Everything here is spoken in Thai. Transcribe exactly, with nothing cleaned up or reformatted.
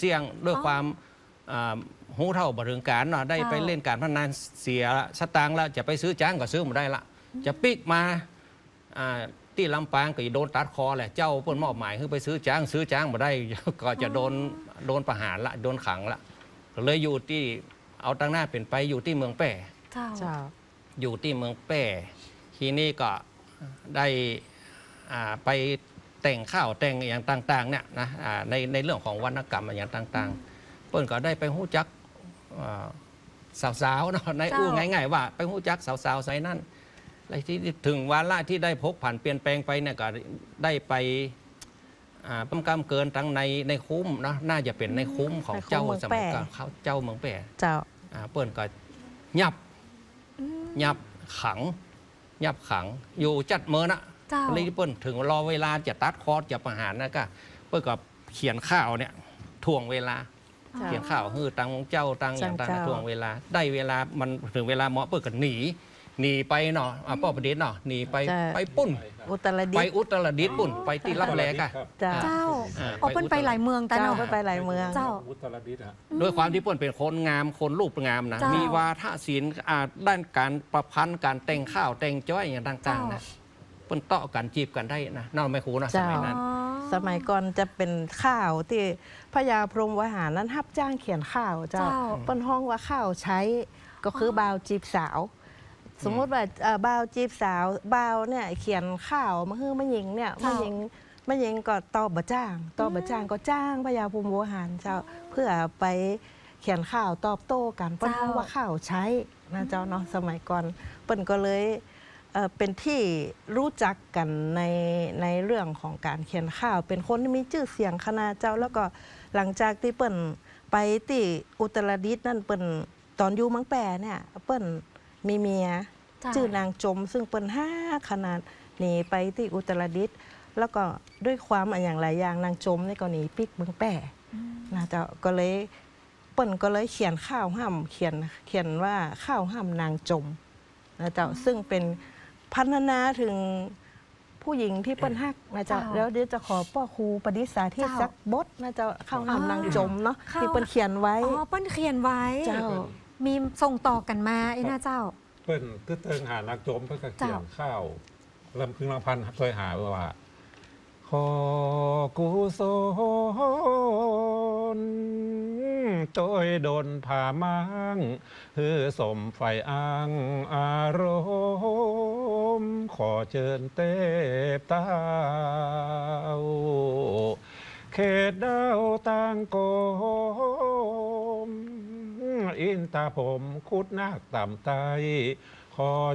เสี่ยงด้วยความหูเท่าบริการเนาะได้ไปเล่นการพนันเสียสตางค์แล้วจะไปซื้อจ้างก็ซื้อมาได้ละจะปิกมาที่ลำปางก็โดนตัดคอแหละเจ้าเปิ้นมอบหมายคือไปซื้อจ้างซื้อจ้างมาได้ก็จะโดนโดนประหารละโดนขังละเลยอยู่ที่เอาตั้งหน้าเป็นไปอยู่ที่เมืองแป่อยู่ที่เมืองแป่ทีนี้ก็ได้ไปแต่งข้าวแต่งอย่างต่างๆเนี่ยนะในในเรื่องของวรรณกรรมอย่างต่างๆเปิ้นก็ได้ไปหู้จักสาวๆเนาะในอู้ง่ายๆว่าไปหู้จักสาวๆใส่นั่นและที่ถึงวาระที่ได้พกผ่านเปลี่ยนแปลงไปเนี่ยก็ได้ไปปั้มกำเกินทั้งในในคุ้มเนาะน่าจะเป็นในคุ้มของเจ้าสมัยก่อนเขาเจ้าเมืองแป่เจ้าเปิ้นก็ยับยับขังยับขังอยู่จัดเมื่อนะเลยเปิ้นถึงรอเวลาจะตัดคอจะประหารนะก็เปิ้นก็เขียนข้าวเนี่ยถ่วงเวลาเขียนข้าวฮือตังเจ้าตังอย่างต่างถ่วงเวลาได้เวลามันถึงเวลาเหมาะเปิ้นก็หนีหนีไปเนาะป้อประเด็นเนาะหนีไปไปปุ้นไปอุตรดิตถ์ปุ้นไปที่รับแลกะเจ้าเอาเปิ้นไปหลายเมืองแต่เนาะไปหลายเมืองเจ้าอุตรดิตถ์ด้วยความที่เปิ้นเป็นคนงามคนรูปงามนะมีวาทศิลป์ด้านการประพันธ์การแต่งข้าวแต่งจ้อยอย่างต่างๆนะเปิ้นเตาะกันจีบกันได้นะน่าไม่คูนะสมัยนั้นสมัยก่อนจะเป็นข้าวที่พญาพรหมวหารนั้นรับจ้างเขียนข้าวเจ้าเปิ้นห้องว่าข้าวใช้ก็คือบาวจีบสาวสมมติว่าบาวจีบสาวบาวเนี่ยเขียนข่าวมาฮื้อมายิงเนี่ยมายิงมายิงก็ตอบบะจ้างตอบบะจ้างก็จ้างพญาภูมิโวหารเจ้าเพื่อไปเขียนข่าวตอบโต้กันเปิ้นว่าข่าวใช้นะเจ้าเนาะสมัยก่อนเปิ้นก็เลยเป็นที่รู้จักกันในในเรื่องของการเขียนข่าวเป็นคนที่มีชื่อเสียงคณะเจ้าแล้วก็หลังจากที่เปิ้นไปที่อุตรดิตถ์นั่นเปิ้นตอนอยู่เมืองแปรเนี่ยเปิ้นมีเมียชื่อนางจมซึ่งเป็นห้าขนาดหนีไปที่อุตรดิตถ์แล้วก็ด้วยความอย่างหลายอย่างนางจมนี่ก็หนีปิกเมืองแป่นะเจ้าก็เลยเปิ้นก็เลยเขียนข้าวห้ำเขียนเขียนว่าข้าวห้ำนางจมนะเจ้าซึ่งเป็นพัฒนาถึงผู้หญิงที่เปิ้นฮักนะเจ้าแล้วเดี๋ยวจะขอป้อครูปฏิสาที่สักบทนะเจ้าข้าวห้ำนางจมเนาะที่เปิ้นเขียนไว้อ๋อเปิ้นเขียนไว้เจ้ามีส่งต่อกันมาไอ้หน้าเจ้าเปิ้นก็เติงหานักโจมเพื่อเขียนข้าวลำพึงลำพันเคยหาว่าขอกุศลโดยโดนผ่ามังฮือสมไฟอังอารมณ์ขอเชิญเตบเต้าเขตดาวต่างโกมอินตาผมคุดนาคต่ำไตขอ